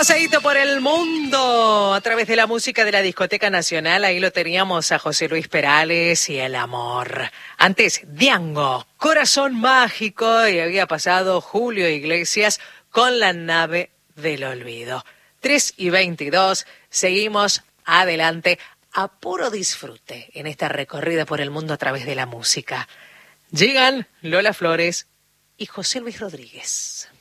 paseíto por el mundo a través de la música de la Discoteca Nacional. Ahí lo teníamos a José Luis Perales y El Amor. Antes, Diango, Corazón Mágico, y había pasado Julio Iglesias con La Nave del Olvido. 3:22, seguimos adelante a puro disfrute en esta recorrida por el mundo a través de la música. Llegan Lola Flores y José Luis Rodríguez.